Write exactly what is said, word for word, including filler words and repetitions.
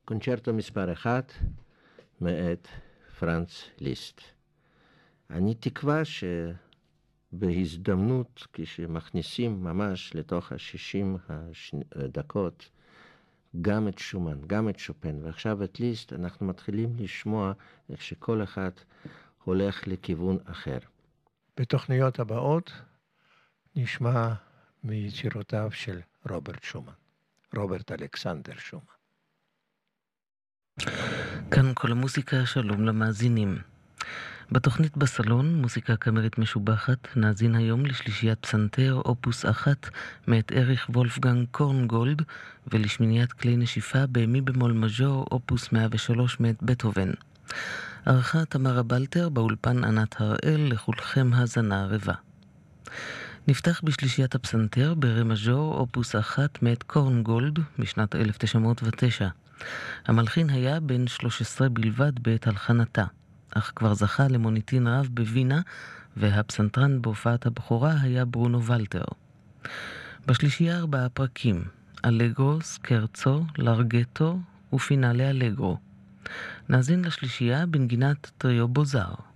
קונצ'רטו מספר אחד מאת פרנץ ליסט. אני תקווה שבהזדמנות כשמכניסים ממש לתוך השישים דקות גם את שומן, גם את שופן ועכשיו את ליסט, אנחנו מתחילים לשמוע איך שכל אחד הולך לכיוון אחר. בתוכניות הבאות נשמע מיצירותיו של רוברט שומן, רוברט אלכסנדר שומן. כאן כל המוזיקה, שלום למאזינים. בתוכנית בסלון, מוזיקה קאמרית משובחת, נאזין היום לשלישיית פסנתר אופוס אחת מאת אריך וולפגנג קורנגולד ולשמיניית כלי נשיפה במי במול מז'ור אופוס מאה ושלוש מאת בטהובן. ערכה תמרה בלטר, באולפן ענת הראל, לכולכם האזנה רבה. נפתח בשלישיית הפסנתר ברה מז'ור אופוס אחת מאת קורנגולד משנת אלף תשע מאות ותשע. המלחין היה בן שלוש עשרה בלבד בעת הלחנתה, אך כבר זכה למוניטין רב בווינה, והפסנתרן בהופעת הבכורה היה ברונו ולטר. בשלישייה ארבעה פרקים, אלגרו, סקרצו, לרגטו ופינאלה אלגרו. נאזין לשלישייה בנגינת טריו בוזר.